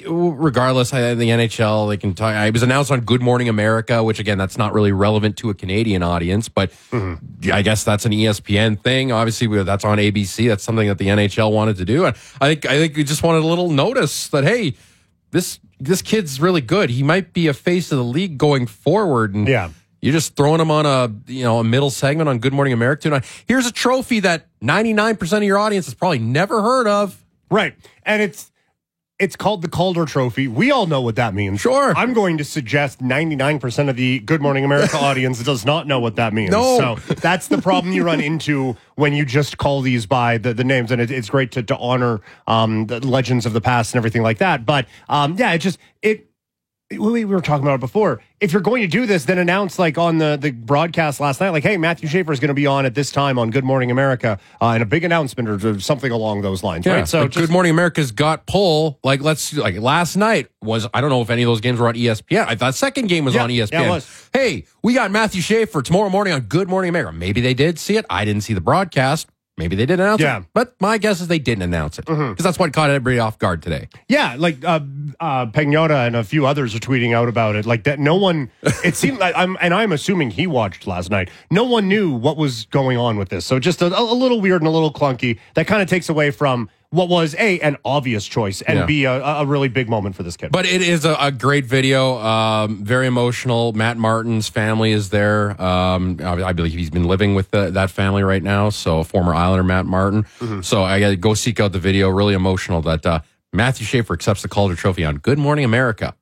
regardless, I think the NHL, they can talk. It was announced on Good Morning America, which again, that's not really relevant to a Canadian audience, but I guess that's an ESPN thing. Obviously, that's on ABC. That's something that the NHL wanted to do, and I think we just wanted a little notice that hey, this kid's really good. He might be a face of the league going forward, and you're just throwing him on a middle segment on Good Morning America tonight. Here's a trophy that 99% of your audience has probably never heard of. Right. And it's called the Calder Trophy. We all know what that means. Sure. I'm going to suggest 99% of the Good Morning America audience does not know what that means. No. So that's the problem you run into when you just call these by the names. And it's great to honor the legends of the past and everything like that. But we were talking about it before. If you're going to do this, then announce like on the broadcast last night, like, hey, Matthew Schaefer is going to be on at this time on Good Morning America, and a big announcement or something along those lines, right? So Good Morning America's got pull. Like last night was, I don't know if any of those games were on ESPN. I thought second game was on ESPN. Yeah, it was. Hey, we got Matthew Schaefer tomorrow morning on Good Morning America. Maybe they did see it. I didn't see the broadcast. Maybe they did announce it, but my guess is they didn't announce it because that's what caught everybody off guard today. Yeah, like Pagnotta and a few others are tweeting out about it. Like that, no one. It seemed like I'm assuming he watched last night. No one knew what was going on with this, so just a little weird and a little clunky. That kind of takes away from what was an obvious choice and B a really big moment for this kid. But it is a great video, very emotional. Matt Martin's family is there. I believe he's been living with that family right now. So former Islander Matt Martin. So I got to go seek out the video. Really emotional that Matthew Schaefer accepts the Calder Trophy on Good Morning America.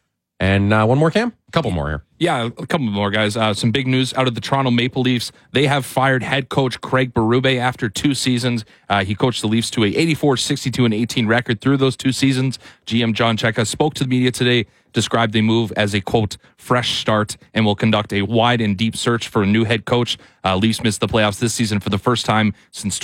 And one more, Cam? A couple more here. Yeah, a couple more, guys. Some big news out of the Toronto Maple Leafs. They have fired head coach Craig Berube after 2 seasons. He coached the Leafs to a 84, 62, and 18 record through those 2 seasons. GM John Cheka spoke to the media today, described the move as a, quote, fresh start, and will conduct a wide and deep search for a new head coach. Leafs missed the playoffs this season for the first time since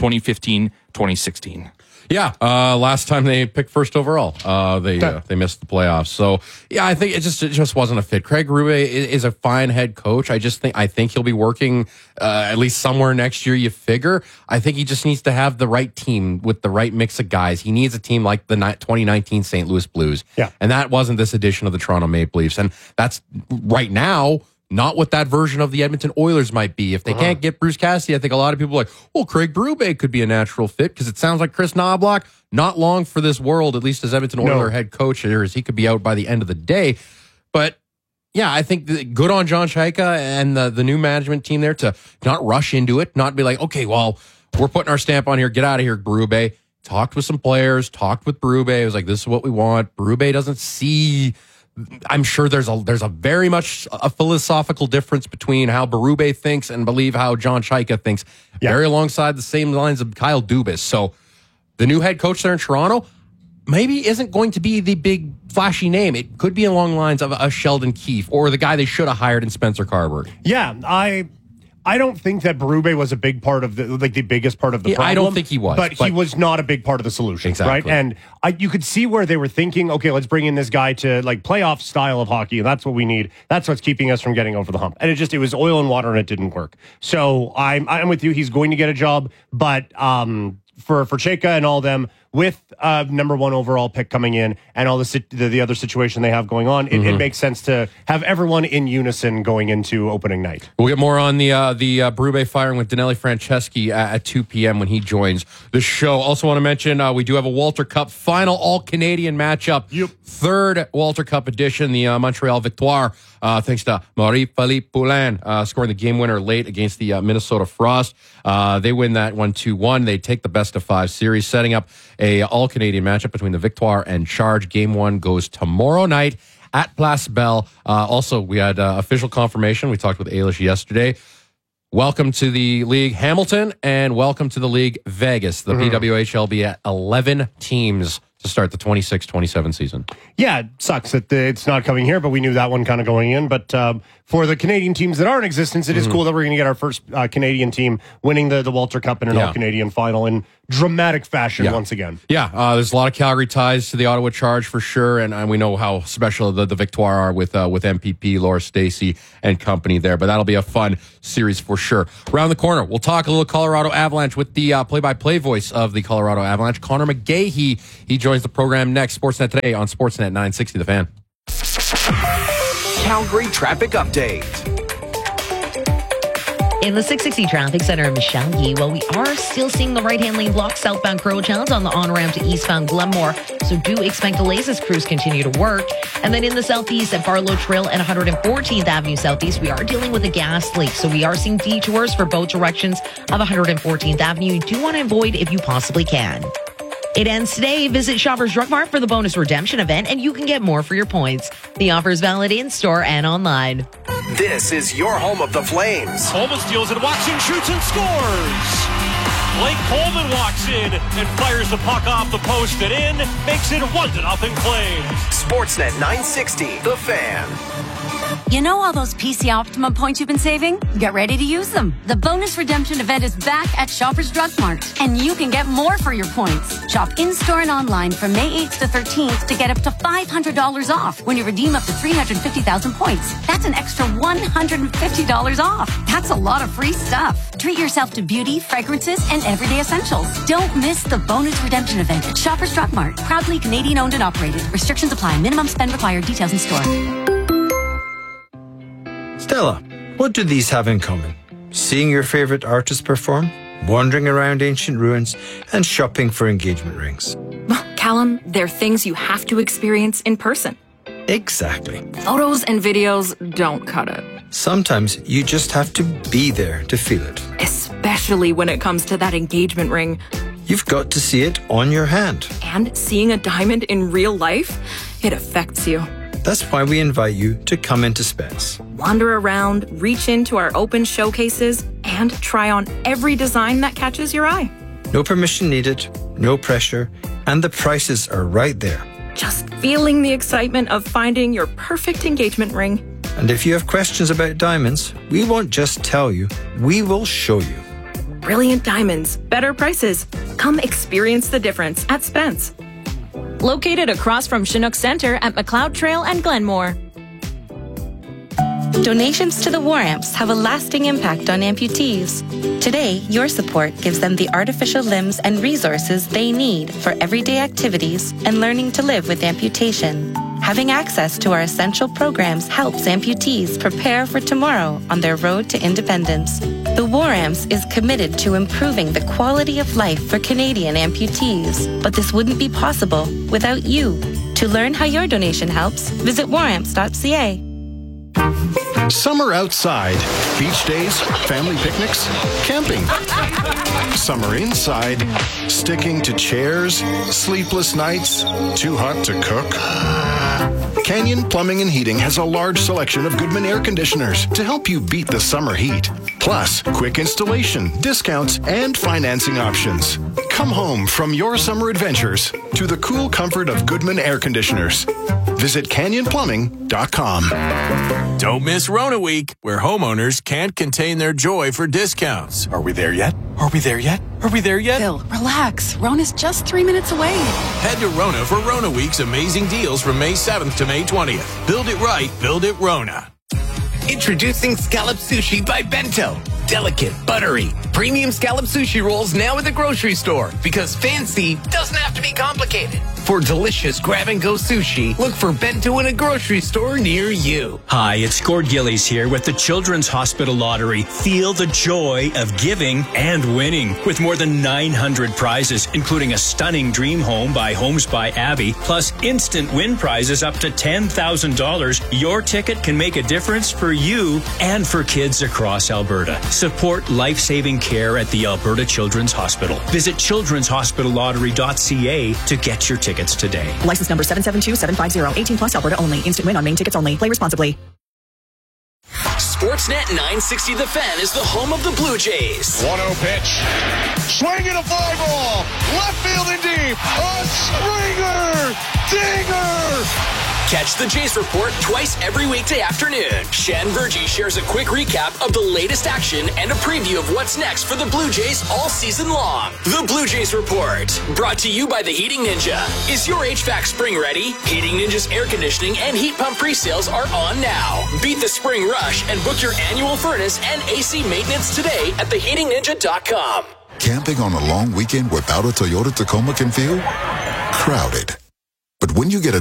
2015-2016. Yeah, last time they picked first overall, they missed the playoffs. So yeah, I think it just wasn't a fit. Craig Berube is a fine head coach. I think he'll be working at least somewhere next year. You figure. I think he just needs to have the right team with the right mix of guys. He needs a team like the 2019 St. Louis Blues. Yeah, and that wasn't this edition of the Toronto Maple Leafs, and that's right now not what that version of the Edmonton Oilers might be. If they can't get Bruce Cassidy, I think a lot of people are like, well, Craig Berube could be a natural fit because it sounds like Chris Knobloch, not long for this world, at least as Edmonton Oiler head coach, as he could be out by the end of the day. But yeah, I think good on John Chayka and the new management team there to not rush into it, not be like, okay, well, we're putting our stamp on here, get out of here, Berube. Talked with some players, talked with Berube. It was like, this is what we want. Berube doesn't see... I'm sure there's a very much a philosophical difference between how Berube thinks and believe how John Chayka thinks. Yeah. Very alongside the same lines of Kyle Dubas. So the new head coach there in Toronto maybe isn't going to be the big flashy name. It could be along the lines of a Sheldon Keefe or the guy they should have hired in Spencer Carberry. Yeah, I don't think that Berube was a big part of the biggest part of the problem. I don't think he was. But he was not a big part of the solution, exactly. Right? And you could see where they were thinking, okay, let's bring in this guy to like playoff style of hockey, and that's what we need. That's what's keeping us from getting over the hump. And it was oil and water, and it didn't work. So I'm with you. He's going to get a job, but for Chayka and all them, with number 1 overall pick coming in and all the other situation they have going on, it makes sense to have everyone in unison going into opening night. We'll get more on the Berube firing with Danelli Franceschi at 2 p.m. when he joins the show. Also want to mention we do have a Walter Cup final all-Canadian matchup. Yep. Third Walter Cup edition, the Montreal Victoire, thanks to Marie-Philippe Poulin scoring the game winner late against the Minnesota Frost. They win that 1-2-1. They take the best-of-5 series, setting up a all-Canadian matchup between the Victoire and Charge. Game 1 goes tomorrow night at Place Bell. Also, we had official confirmation. We talked with Ailish yesterday. Welcome to the league, Hamilton, and welcome to the league, Vegas. The PWHL will be at 11 teams to start the 26-27 season. Yeah, it sucks that it's not coming here, but we knew that one kind of going in. But for the Canadian teams that are in existence, it is cool that we're going to get our first Canadian team winning the Walter Cup in an all-Canadian final in dramatic fashion once again. Yeah, there's a lot of Calgary ties to the Ottawa Charge for sure, and we know how special the Victoire are with MPP, Laura Stacey, and company there. But that'll be a fun series for sure. Around the corner, we'll talk a little Colorado Avalanche with the play-by-play voice of the Colorado Avalanche, Connor McGahey. He joins joins the program next. Sportsnet Today on Sportsnet 960 The Fan. Calgary traffic update. In the 660 traffic center in Michelle Yee, well, we are still seeing the right-hand lane block southbound Crowchilds on the on-ramp to eastbound Glenmore. So do expect delays as crews continue to work. And then in the southeast at Barlow Trail and 114th Avenue Southeast, we are dealing with a gas leak. So we are seeing detours for both directions of 114th Avenue. You do want to avoid if you possibly can. It ends today. Visit Shoppers Drug Mart for the bonus redemption event, and you can get more for your points. The offer is valid in-store and online. This is your home of the Flames. Coleman steals it, walks in, shoots and scores. Blake Coleman walks in and fires the puck off the post and in, makes it 1-0 Flames. Sportsnet 960, The Fan. You know all those PC Optimum points you've been saving? Get ready to use them. The bonus redemption event is back at Shoppers Drug Mart, and you can get more for your points. Shop in-store and online from May 8th to 13th to get up to $500 off when you redeem up to 350,000 points. That's an extra $150 off. That's a lot of free stuff. Treat yourself to beauty, fragrances, and everyday essentials. Don't miss the bonus redemption event at Shoppers Drug Mart. Proudly Canadian owned and operated. Restrictions apply. Minimum spend required. Details in store. Stella, what do these have in common? Seeing your favorite artist perform, wandering around ancient ruins, and shopping for engagement rings. Callum, they're things you have to experience in person. Exactly. Photos and videos don't cut it. Sometimes you just have to be there to feel it. Especially when it comes to that engagement ring. You've got to see it on your hand. And seeing a diamond in real life, it affects you. That's why we invite you to come into Spence. Wander around, reach into our open showcases, and try on every design that catches your eye. No permission needed, no pressure, and the prices are right there. Just feeling the excitement of finding your perfect engagement ring. And if you have questions about diamonds, we won't just tell you, we will show you. Brilliant diamonds, better prices. Come experience the difference at Spence. Located across from Chinook Center at McLeod Trail and Glenmore. Donations to the War Amps have a lasting impact on amputees. Today, your support gives them the artificial limbs and resources they need for everyday activities and learning to live with amputation. Having access to our essential programs helps amputees prepare for tomorrow on their road to independence. The War Amps is committed to improving the quality of life for Canadian amputees, but this wouldn't be possible without you. To learn how your donation helps, visit waramps.ca. Summer outside. Beach days, family picnics, camping. Summer inside. Sticking to chairs, sleepless nights, too hot to cook. Canyon Plumbing and Heating has a large selection of Goodman air conditioners to help you beat the summer heat. Plus, quick installation, discounts, and financing options. Come home from your summer adventures to the cool comfort of Goodman air conditioners. Visit canyonplumbing.com. Don't miss Rona Week, where homeowners can't contain their joy for discounts. Are we there yet? Are we there yet? Are we there yet? Phil, relax. Rona's just 3 minutes away. Head to Rona for Rona Week's amazing deals from May 7th to May 20th. Build it right, build it Rona. Introducing Scallop Sushi by Bento. Delicate, buttery, premium scallop sushi rolls now at the grocery store, because fancy doesn't have to be complicated. For delicious grab-and-go sushi, look for Bento in a grocery store near you. Hi, it's Gord Gillies here with the Children's Hospital Lottery. Feel the joy of giving and winning with more than 900 prizes, including a stunning dream home by Homes by Abby, plus instant win prizes up to $10,000. Your ticket can make a difference for you and for kids across Alberta. Support life-saving care at the Alberta Children's Hospital. Visit children'shospitallottery.ca to get your tickets today. License number 772750. 18 plus Alberta only. Instant win on main tickets only. Play responsibly. Sportsnet 960 The Fan is the home of the Blue Jays. 1-0 pitch. Swing and a fly ball. Left field and deep. A Springer. Dinger. Catch the Jays Report twice every weekday afternoon. Shan Virgie shares a quick recap of the latest action and a preview of what's next for the Blue Jays all season long. The Blue Jays Report, brought to you by the Heating Ninja. Is your HVAC spring ready? Heating Ninja's air conditioning and heat pump pre-sales are on now. Beat the spring rush and book your annual furnace and AC maintenance today at theheatingninja.com. Camping on a long weekend without a Toyota Tacoma can feel crowded. But when you get a